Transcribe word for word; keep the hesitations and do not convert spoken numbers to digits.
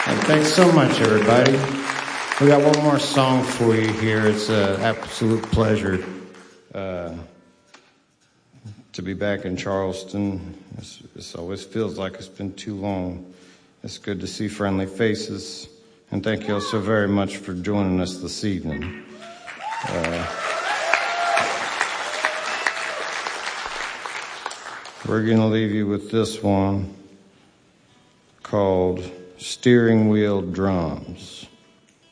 And thanks so much, everybody. We got one more song for you here. It's an absolute pleasure uh, to be back in Charleston. This always feels like it's been too long. It's good to see friendly faces. And thank you all so very much for joining us this evening. Uh, we're going to leave you with this one called Steering Wheel Drums.